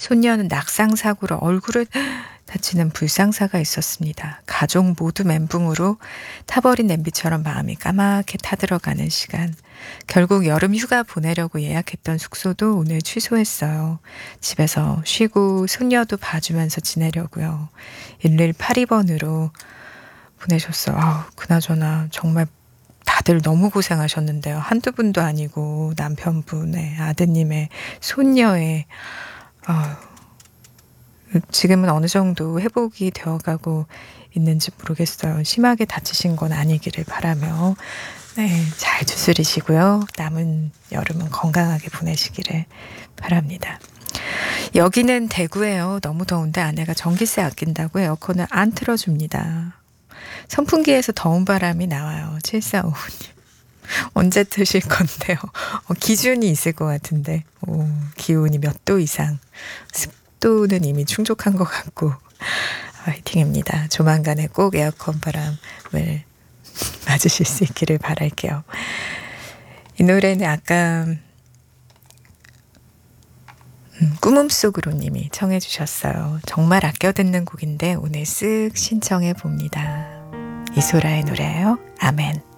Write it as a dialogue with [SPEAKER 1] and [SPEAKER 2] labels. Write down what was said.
[SPEAKER 1] 손녀는 낙상사고로 얼굴을 다치는 불상사가 있었습니다. 가족 모두 멘붕으로 타버린 냄비처럼 마음이 까맣게 타들어가는 시간. 결국 여름 휴가 보내려고 예약했던 숙소도 오늘 취소했어요. 집에서 쉬고 손녀도 봐주면서 지내려고요. 1182번으로 보내셨어요. 그나저나 정말 다들 너무 고생하셨는데요. 한두 분도 아니고 남편분의 아드님의 손녀의 지금은 어느 정도 회복이 되어가고 있는지 모르겠어요. 심하게 다치신 건 아니기를 바라며 잘 추스리시고요. 남은 여름은 건강하게 보내시기를 바랍니다. 여기는 대구예요. 너무 더운데 아내가 전기세 아낀다고 에어컨을 안 틀어줍니다. 선풍기에서 더운 바람이 나와요. 7455님. 언제 트실 건데요? 기준이 있을 것 같은데 기온이 몇 도 이상, 습도는 이미 충족한 것 같고 화이팅입니다. 조만간에 꼭 에어컨 바람을 맞으실 수 있기를 바랄게요. 이 노래는 아까 꿈음 속으로 님이 청해 주셨어요. 정말 아껴 듣는 곡인데 오늘 쓱 신청해 봅니다. 이소라의 노래예요. 아멘.